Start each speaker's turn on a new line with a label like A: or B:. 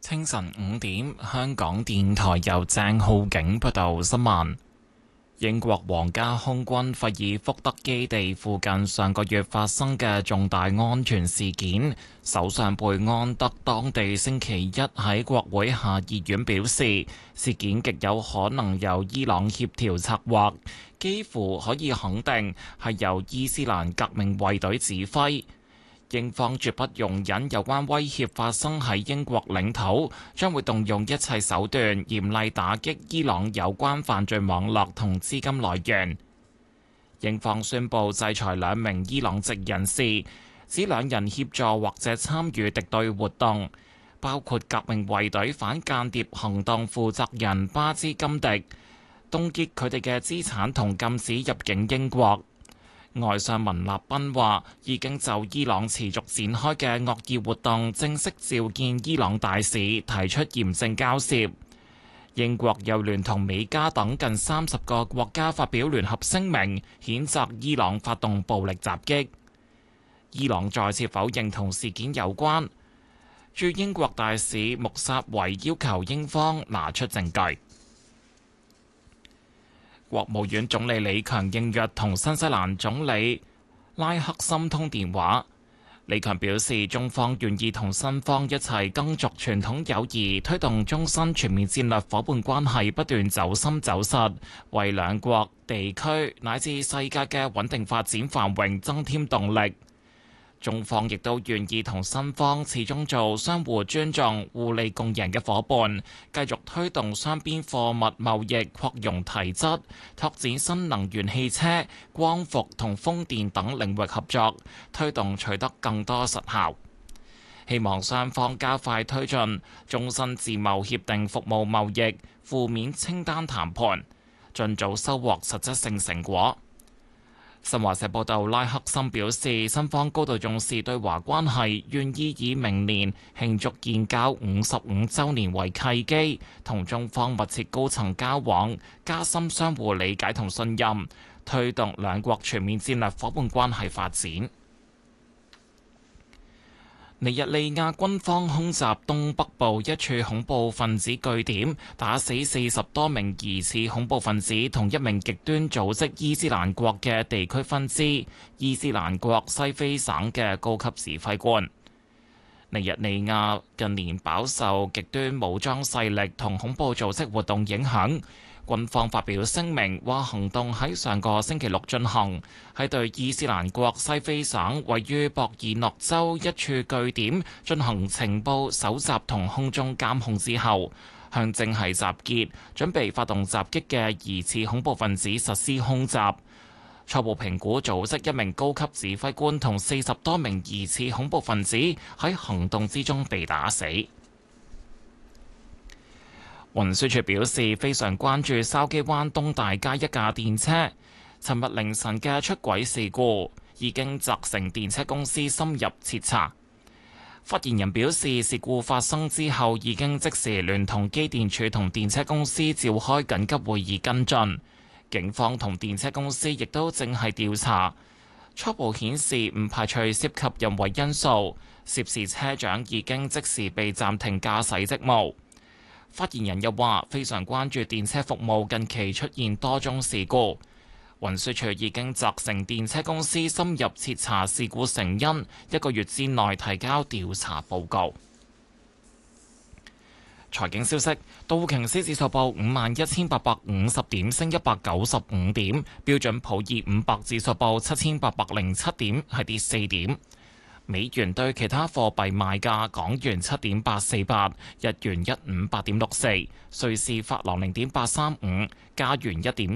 A: 清晨5點，香港電台由鄭浩景報道新聞。英國皇家空軍費爾福德基地附近上個月發生嘅重大安全事件，首相貝安德當地星期一喺國會下議院表示，事件極有可能由伊朗協調策劃，幾乎可以肯定係由伊斯蘭革命衛隊指揮。英方絕不容忍有關威脅發生喺英國領土，將會動用一切手段嚴厲打擊伊朗有關犯罪網絡同資金來源。英方宣布制裁2名伊朗籍人士，指2人協助或者參與敵對活動，包括革命衛隊反間諜行動負責人巴茲金迪，凍結佢哋嘅資產同禁止入境英國。外相文立斌話，已經就伊朗持續展開嘅惡意活動正式召見伊朗大使，提出嚴正交涉。英國又聯同美加等近30個國家發表聯合聲明，譴責伊朗發動暴力襲擊。伊朗再次否認同事件有關。駐英國大使穆薩維要求英方拿出證據。國務院總理李強應約同新西蘭總理拉克森通電話。李強表示，中方願意同新方一齊耕耘傳統友誼，推動中新全面戰略夥伴關係不斷走深走實，為兩國地區乃至世界嘅穩定發展繁榮增添動力。中方亦都願意同新方始終做相互尊重、互利共贏嘅夥伴，繼續推動雙邊貨物貿易擴容提質，拓展新能源汽車、光伏同風電等領域合作，推動取得更多實效。希望雙方加快推進中新自貿協定服務貿易負面清單談判，盡早收穫實質性成果。新華社報道，拉克森表示，新方高度重視對華關係，願意以明年慶祝建交55週年為契機，同中方密切高層交往，加深相互理解同信任，推動兩國全面戰略夥伴關係發展。尼日利亞軍方空襲東北部一處恐怖分子據點，打死40多名疑似恐怖分子同1名極端組織伊斯蘭國嘅地區分支伊斯蘭國西非省嘅高級指揮官。尼日利亞近年飽受極端武裝勢力同恐怖組織活動影響。軍方發表聲明話，行動喺上個星期六進行，喺對伊斯蘭國西非省位於博爾諾州一處據點進行情報搜集同空中監控之後，向正係集結準備發動襲擊嘅疑似恐怖分子實施空襲。初步評估，組織1名高級指揮官同40多名疑似恐怖分子喺行動之中被打死。運輸署表示，非常關注筲箕灣東大街一架電車尋日凌晨嘅出軌事故，已經責成電車公司深入徹查。發言人表示，事故發生之後已經即時聯同機電署同電車公司召開緊急會議跟進，警方同電車公司亦都正係調查，初步顯示唔排除涉及人為因素，涉事車長已經即時被暫停駕駛職務。發言人又話，非常關注電車服務近期出現多宗事故，運輸署已經責成電車公司深入徹查事故成因，1個月之內提交調查報告。財經消息，道瓊斯指數報51,850點，升195點；標準普爾500指數報7,807點，係跌4點。美元對其他貨幣賣價：港元7.848，日元158.64，瑞士法郎0.835，加元1.4